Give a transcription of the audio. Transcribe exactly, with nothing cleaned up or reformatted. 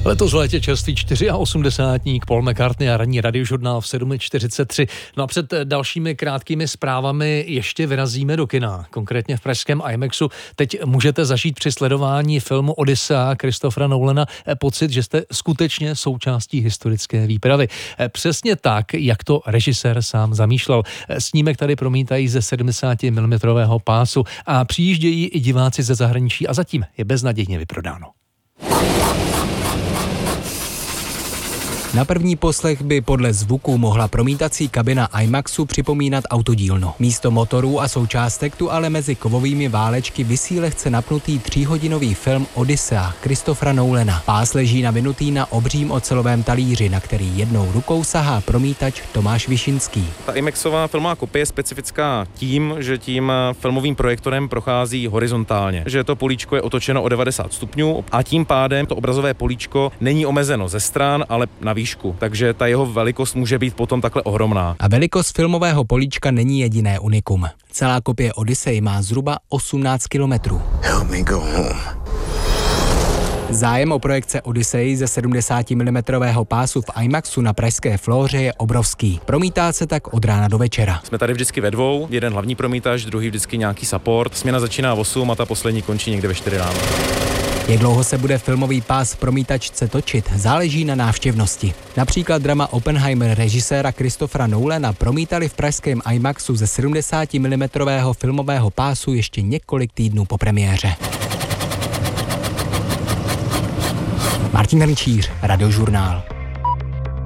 Letos v létě čerstvý osmdesátník Paul McCartney a ranní radiožurnál v sedm čtyřicet tři. No a před dalšími krátkými zprávami ještě vyrazíme do kina, konkrétně v pražském IMAXu. Teď můžete zažít při sledování filmu Odyssea Christophera Nolana pocit, že jste skutečně součástí historické výpravy. Přesně tak, jak to režisér sám zamýšlel. Snímek tady promítají ze sedmdesát milimetrů pásu a přijíždějí i diváci ze zahraničí a zatím je beznadějně vyprodáno. Na první poslech by podle zvuku mohla promítací kabina IMAXu připomínat autodílnu. Místo motorů a součástek tu ale mezi kovovými válečky visí lehce napnutý tříhodinový film Odyssea Christophera Nolana. Pás leží navinutý na obřím ocelovém talíři, na který jednou rukou sahá promítač Tomáš Višinský. Ta IMAXová filmová kopie je specifická tím, že tím filmovým projektorem prochází horizontálně, že to políčko je otočeno o devadesát stupňů a tím pádem to obrazové políčko není omezeno ze stran, ale na výšku, takže ta jeho velikost může být potom takhle ohromná. A velikost filmového políčka není jediné unikum. Celá kopie Odyssey má zhruba osmnáct kilometrů. Zájem o projekce Odyssey ze sedmdesát milimetrů pásu v IMAXu na pražské Flóře je obrovský. Promítá se tak od rána do večera. Jsme tady vždycky ve dvou, jeden hlavní promítač, druhý vždycky nějaký support. Směna začíná v osm a ta poslední končí někde ve čtyři ráno. Jak dlouho se bude filmový pás v promítačce točit, záleží na návštěvnosti. Například drama Oppenheimer režiséra Christophera Nolana promítali v pražském IMAXu ze sedmdesát milimetrů filmového pásu ještě několik týdnů po premiéře. Martin Hrnčíř, Radiožurnál.